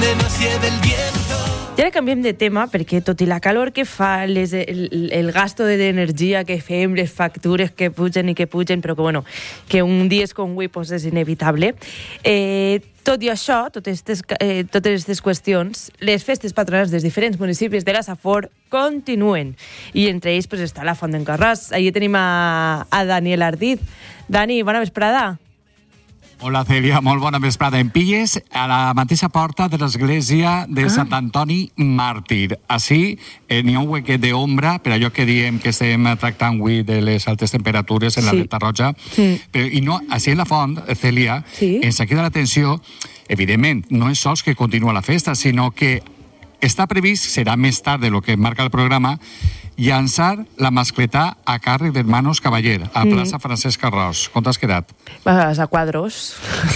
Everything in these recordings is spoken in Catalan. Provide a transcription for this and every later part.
nos lleve el viento. I ara canviem de tema, perquè tot i la calor que fa, el gasto d'energia que fem, les factures que pugen i que pugen, però que, bueno, que un dia com avui pues, és inevitable. Tot i això, totes aquestes qüestions, les festes patronals dels diferents municipis de la Safor continuen. I entre ells pues, està la Font d'en Carròs. Allí tenim a Daniel Ardiz. Dani, bona vesprada. Hola, Cèlia, molt bona vesprada. Em pilles a la mateixa porta de l'església de Sant Antoni Màrtir. Així n'hi ha un huequet d'ombra, per allò que diem que estem tractant avui de les altes temperatures en l'alerta roja. Però, i no, així en la font, Cèlia, ens crida l'atenció, evidentment, no és sols que continua la festa, sinó que està previst, serà més tard de lo que marca el programa, llançar la mascletà a càrrec d'Hermanos Cavaller, a plaça Francesc Carròs. Com t'has quedat? Vas a quadros.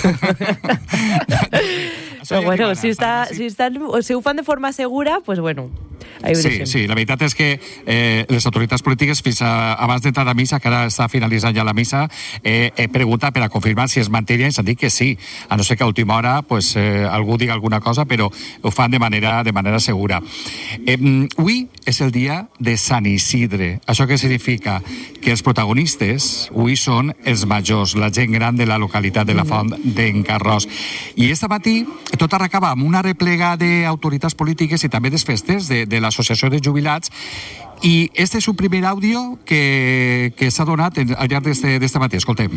Però bueno, si ho fan de forma segura, pues bueno. Sí, la veritat és que les autoritats polítiques fins abans d'entrar a missa, que ara està finalitzant ja la missa, he preguntat per a confirmar si es mantenia i s'han dit que sí, a no ser que a última hora pues, algú digui alguna cosa, però ho fan de manera segura. Avui és el dia de Sant Isidre. Això què significa? Que els protagonistes avui són els majors, la gent gran de la localitat de la Font d'en Carròs. I este matí tot arrencava amb una replega d'autoritats polítiques i també dels festes de l'Associació de Jubilats, i este és un primer àudio que s'ha donat al llarg d'este matí. Escoltem.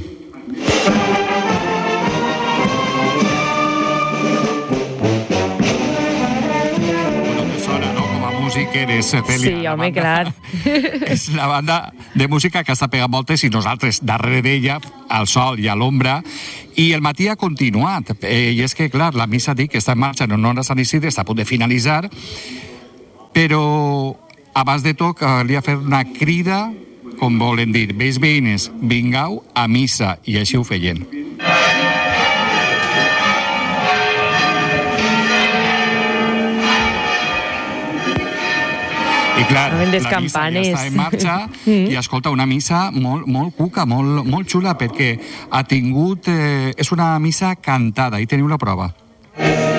Eres, Cèlia. Sí, home, clar. És la banda de música que està pegant moltes i nosaltres darrere d'ella, al sol i a l'ombra, i el matí ha continuat. I és que, clar, la missa dic que està en marxa en honor a Sant Isidre, està a punt de finalitzar, però abans de tot calia fer una crida, com volen dir, veïns veïnes, vingueu a missa, i així ho feien. I clar, la missa ja està en marxa i escolta, una missa molt cuca, molt xula, perquè ha tingut... és una missa cantada, i teniu la prova.